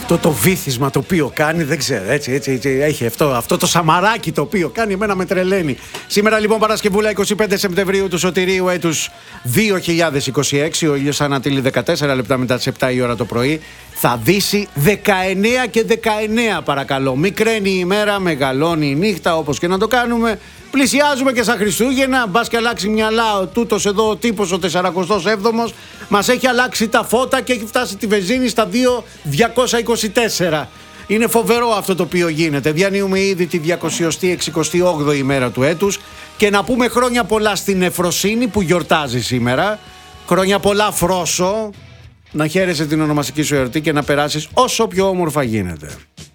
Αυτό το βύθισμα το οποίο κάνει, δεν ξέρω, έτσι έχει αυτό το σαμαράκι το οποίο κάνει, εμένα με τρελαίνει. Σήμερα λοιπόν Παρασκευούλα 25 Σεπτεμβρίου του Σωτηρίου έτους 2026, ο ήλιος ανατείλει 14 λεπτά μετά τις 7 η ώρα το πρωί, θα δύσει 19 και 19 παρακαλώ. Μικραίνει η ημέρα, μεγαλώνει η νύχτα, όπως και να το κάνουμε. Πλησιάζουμε και στα Χριστούγεννα, μπας και αλλάξει μυαλά ο τούτος εδώ ο τύπος ο 47ος, μας έχει αλλάξει τα φώτα και έχει φτάσει τη βενζίνη στα 2.224. Είναι φοβερό αυτό το οποίο γίνεται. Διανύουμε ήδη τη 268η ημέρα του έτους και να πούμε χρόνια πολλά στην Εφροσύνη που γιορτάζει σήμερα. Χρόνια πολλά Φρόσο, να χαίρεσαι την ονομαστική σου εορτή και να περάσεις όσο πιο όμορφα γίνεται.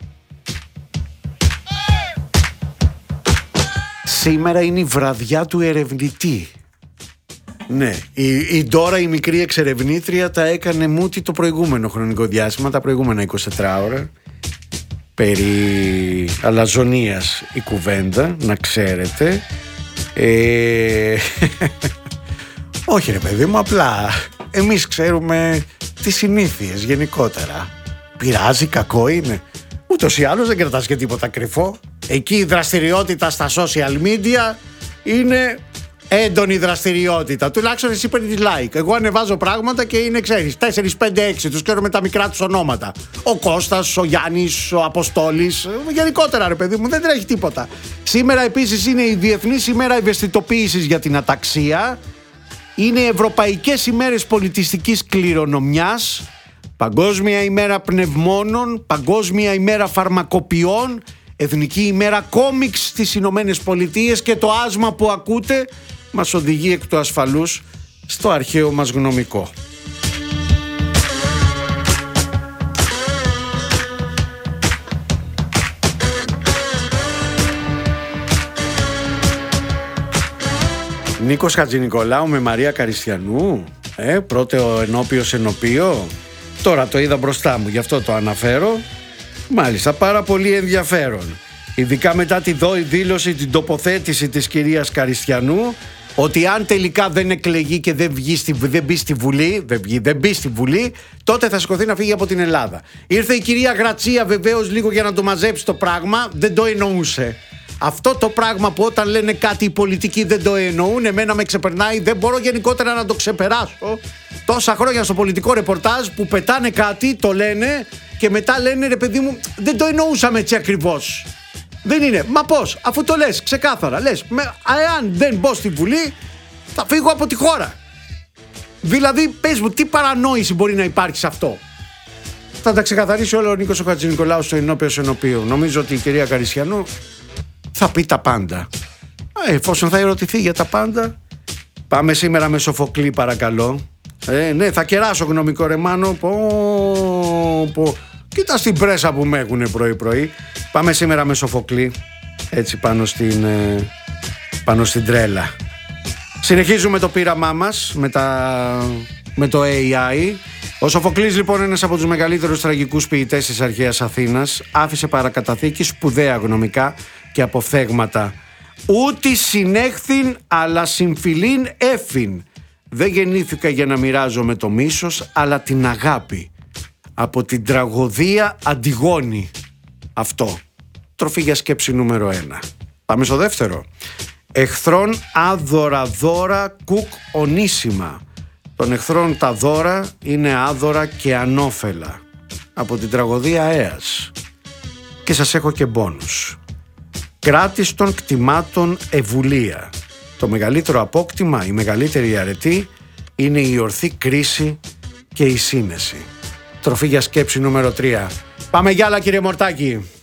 Σήμερα είναι η βραδιά του ερευνητή. Ναι, η Ντόρα η μικρή εξερευνήτρια τα έκανε μούτι το προηγούμενο χρονικό διάστημα, τα προηγούμενα 24 ώρα. Περί αλαζονίας η κουβέντα, να ξέρετε. Όχι ρε παιδί μου, απλά εμείς ξέρουμε τις συνήθειες γενικότερα. Πειράζει, κακό είναι. Ούτως ή άλλως δεν κρατάς και τίποτα κρυφό. Εκεί η δραστηριότητα στα social media είναι έντονη δραστηριότητα. Τουλάχιστον εσύ παίρνεις like. Εγώ ανεβάζω πράγματα και είναι, ξέρεις, 4, 5, 6. Τους ξέρω με τα μικρά τους ονόματα. Ο Κώστας, ο Γιάννης, ο Αποστόλης. Γενικότερα ρε παιδί μου, δεν τρέχει τίποτα. Σήμερα επίσης είναι η Διεθνής ημέρα ευαισθητοποίησης για την αταξία. Είναι Ευρωπαϊκές ημέρες πολιτιστικής κληρονομιάς. Παγκόσμια ημέρα πνευμόνων. Παγκόσμια ημέρα φαρμακοποιών. Εθνική ημέρα κόμιξ στις Ηνωμένες Πολιτείες και το άσμα που ακούτε μας οδηγεί εκ του ασφαλούς στο αρχαίο μας γνωμικό. Νίκος Χατζηνικολάου με Μαρία Καριστιανού, πρώτο ενώπιος ενωπίο. Τώρα το είδα μπροστά μου, γι' αυτό το αναφέρω. Μάλιστα, πάρα πολύ ενδιαφέρον. Ειδικά μετά τη δήλωση, την τοποθέτηση της κυρίας Καριστιανού, ότι αν τελικά δεν εκλεγεί και δεν μπει στη Βουλή, τότε θα σηκωθεί να φύγει από την Ελλάδα. Ήρθε η κυρία Γρατσία βεβαίως λίγο για να το μαζέψει το πράγμα, δεν το εννοούσε. Αυτό το πράγμα που όταν λένε κάτι οι πολιτικοί δεν το εννοούν, εμένα με ξεπερνάει, δεν μπορώ γενικότερα να το ξεπεράσω. Τόσα χρόνια στο πολιτικό ρεπορτάζ που πετάνε κάτι, το λένε και μετά λένε ρε παιδί μου, δεν το εννοούσαμε έτσι ακριβώς. Δεν είναι. Μα πώς, αφού το λες ξεκάθαρα, λες, εάν δεν μπω στη Βουλή, θα φύγω από τη χώρα. Δηλαδή, πες μου, τι παρανόηση μπορεί να υπάρξει σε αυτό. Θα τα ξεκαθαρίσει όλο ο Νίκος ο Χατζηνικολάου στο ενώπιος ενωπίου. Νομίζω ότι η κυρία Καριστιανού θα πει τα πάντα. Εφόσον θα ερωτηθεί για τα πάντα, πάμε σήμερα με Σοφοκλή παρακαλώ. Ναι, θα κεράσω γνωμικό ρε Μάνο. Κοίτα στην πρέσα που με έχουνε πρωί-πρωί. Πάμε σήμερα με Σοφοκλή. Έτσι πάνω στην τρέλα. Συνεχίζουμε το πείραμά μας με το AI. Ο Σοφοκλής λοιπόν είναι ένας από τους μεγαλύτερους τραγικούς ποιητές της αρχαίας Αθήνας. Άφησε παρακαταθήκη σπουδαία γνωμικά και αποφθέγματα. Ούτι συνέχθην αλλά συμφιλήν έφην. Δεν γεννήθηκα για να μοιράζομαι το μίσος αλλά την αγάπη. Από την τραγωδία Αντιγόνη. Αυτό. Τροφή για σκέψη νούμερο 1. Πάμε στο δεύτερο. Εχθρών άδωρα δώρα κουκ ονίσιμα. Των εχθρών τα δώρα είναι άδωρα και ανώφελα. Από την τραγωδία Αίας. Και σας έχω και μπόνους. Κράτης των κτημάτων ευουλία. Το μεγαλύτερο απόκτημα, η μεγαλύτερη αρετή είναι η ορθή κρίση και η σύνεση. Τροφή για σκέψη νούμερο 3. Πάμε για άλλα κύριε Μορτάκη.